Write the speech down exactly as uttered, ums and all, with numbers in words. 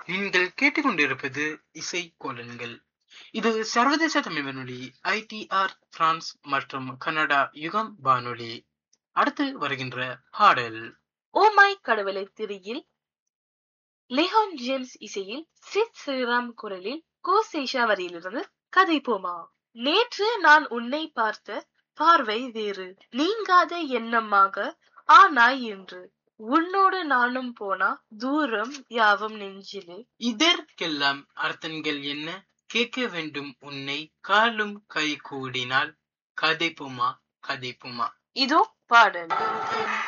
நீங்கள் கேட்டுக்கொண்டிருப்பது இசை கோலன்கள். இது சர்வதேச தமிழ் வானொலி ஐடிஆர் பிரான்ஸ் மற்றும் கனடா யுகம் வானொலி. அடுத்து வருகின்ற பாடல் ஓ மை கடவுளை திரியில் லிஹான் ஜேம்ஸ் இசையில் சித் ஸ்ரீராம் குரலில் கோ சேஷா வரியிலிருந்து கதை போமா. நேற்று நான் உன்னை பார்த்த பார்வை வேறு, நீங்காத எண்ணமாக ஆனாய் என்று. உன்னோடு நானும் போனா தூரம் யாவும் நெஞ்சிலே. இதற்கெல்லாம் அர்த்தங்கள் என்ன? கேட்க வேண்டும் உன்னை காலும் கை கூடினால் கதைப்புமா கதைப்புமா. இதோ பாடல்.